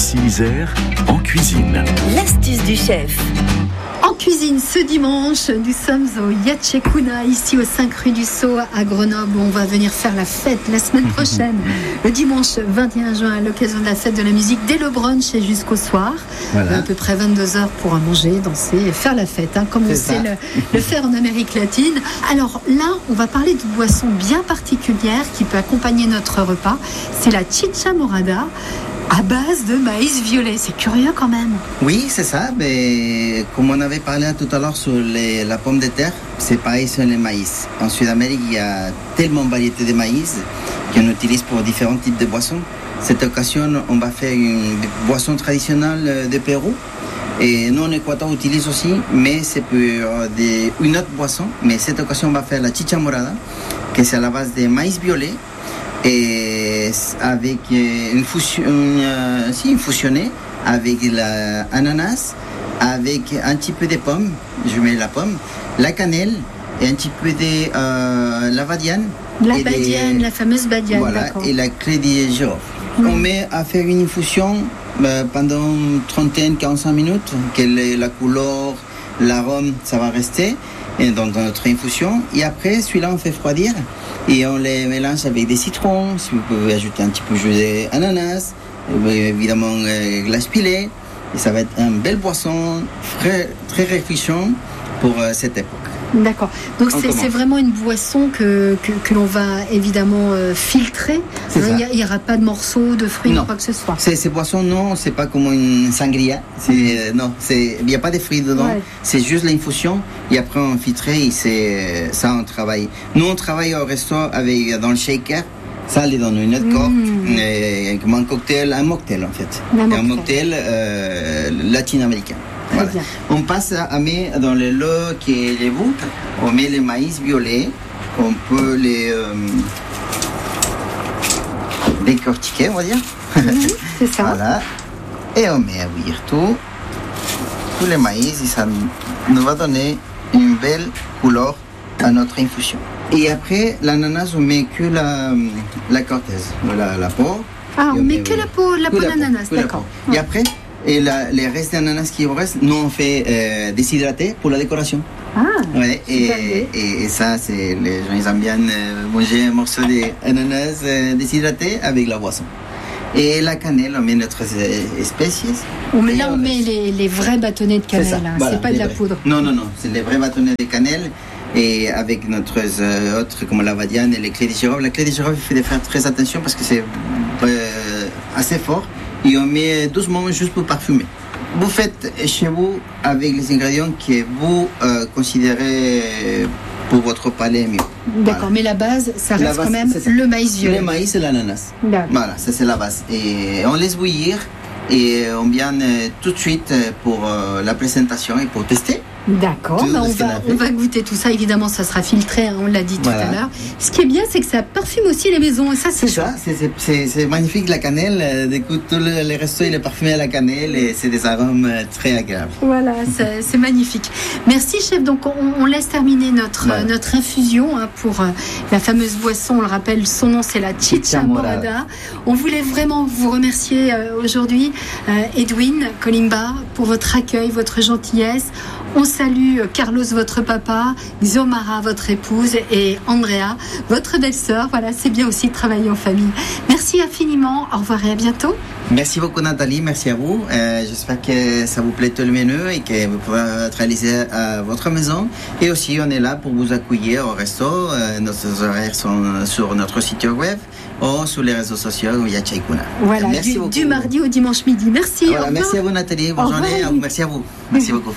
Ici Isère, en cuisine. L'astuce du chef. En cuisine, ce dimanche, nous sommes au Yatchekuna, ici au 5 rue du Sceau à Grenoble. On va venir faire la fête la semaine prochaine, le dimanche 21 juin, à l'occasion de la fête de la musique, dès le brunch et jusqu'au soir. Voilà. À peu près 22h pour manger, danser et faire la fête, comme on sait le faire en Amérique latine. Alors là, on va parler d'une boisson bien particulière qui peut accompagner notre repas. C'est la chicha morada, à base de maïs violet. C'est curieux quand même. Oui, c'est ça. Mais comme on avait parlé tout à l'heure sur la pomme de terre, c'est pareil sur le maïs. En Sud-Amérique, il y a tellement de variétés de maïs qu'on utilise pour différents types de boissons. Cette occasion, on va faire une boisson traditionnelle de Pérou. Et nous, en Équateur, on utilise aussi, mais c'est pour une autre boisson. Mais cette occasion, on va faire la chicha morada, qui est à la base de maïs violet. Et avec une fusionnée avec l'ananas, avec un petit peu de pommes, je mets la pomme, la cannelle et un petit peu de la badiane. La fameuse badiane, voilà, d'accord. Et la clé de girofle. On met à faire une infusion pendant 30-45 minutes, que la couleur, l'arôme, ça va rester dans notre infusion. Et après, celui-là, on fait refroidir. Et on les mélange avec des citrons, si vous pouvez ajouter un petit peu de jus d'ananas, évidemment glace pilée. Et ça va être une belle boisson, très rafraîchissante pour cette époque. D'accord. Donc c'est vraiment une boisson que l'on va évidemment filtrer. Il n'y aura pas de morceaux, de fruits, quoi que ce soit. Ces boissons, non, c'est pas comme une sangria. Non, il n'y a pas de fruits dedans. Ouais. C'est juste l'infusion. Et après on filtre et c'est ça on travaille. Nous on travaille au resto dans le shaker. Ça, les donne une autre corde, comme un mocktail en fait. Un mocktail latino-américain. Voilà. On passe à mettre dans le lot qui est les bouts, on met les maïs violets, on peut les décortiquer, on va dire. C'est ça. Voilà. Et on met à bouillir tous les maïs et ça nous va donner une belle couleur à notre infusion. Et après, l'ananas, on met que la cortèse, la peau. Ah, on met que la peau d'ananas, d'accord. Et après, les restes d'ananas qui restent, nous on fait déshydrater pour la décoration. Ah, ouais, et ça, les gens ils aiment bien manger un morceau d'ananas déshydraté avec la boisson. Et la cannelle, on met notre espèces. On met les vrais bâtonnets de cannelle, c'est pas de la poudre. Non, c'est les vrais bâtonnets de cannelle. Et avec notre autre comme la badiane et les clés de girofle. La clé de girofle, il faut faire très attention parce que c'est assez fort. Et on met doucement juste pour parfumer. Vous faites chez vous avec les ingrédients que vous considérez pour votre palais mieux. D'accord, voilà. Mais la base, ça reste quand même le maïs violet. Le maïs et l'ananas. Voilà, ça c'est la base. Et on laisse bouillir et on vient tout de suite pour la présentation et pour tester. D'accord, on va goûter tout ça. Évidemment, ça sera filtré, on l'a dit tout à l'heure. Ce qui est bien, c'est que ça parfume aussi les maisons. Et ça, c'est magnifique, la cannelle. Écoute, tous les restos, il est parfumé à la cannelle et c'est des arômes très agréables. Voilà, c'est magnifique. Merci, chef. Donc, on laisse terminer notre infusion pour la fameuse boisson. On le rappelle, son nom, c'est la chicha morada. On voulait vraiment vous remercier aujourd'hui, Edwin Colimba, pour votre accueil, votre gentillesse. On salue Carlos, votre papa, Xiomara, votre épouse, et Andrea, votre belle-sœur. Voilà, c'est bien aussi de travailler en famille. Merci infiniment. Au revoir et à bientôt. Merci beaucoup, Nathalie. Merci à vous. J'espère que ça vous plaît tout le menu et que vous pourrez réaliser à votre maison. Et aussi, on est là pour vous accueillir au resto. Nos horaires sont sur notre site web ou sur les réseaux sociaux Yatchekuna. Voilà, du mardi au dimanche midi. Merci. Voilà, merci à vous, Nathalie. Bonne journée. Merci à vous. Merci beaucoup.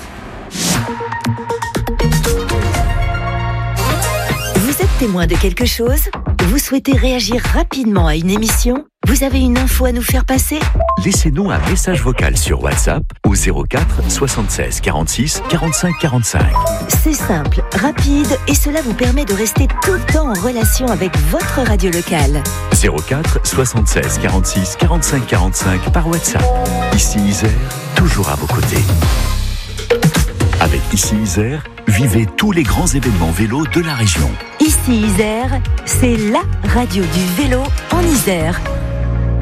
Vous êtes témoin de quelque chose ? Vous souhaitez réagir rapidement à une émission ? Vous avez une info à nous faire passer ? Laissez-nous un message vocal sur WhatsApp au 04 76 46 45 45. C'est simple, rapide et cela vous permet de rester tout le temps en relation avec votre radio locale. 04 76 46 45 45 par WhatsApp. Ici Isère, toujours à vos côtés. Avec Ici Isère, vivez tous les grands événements vélo de la région. Ici Isère, c'est la radio du vélo en Isère.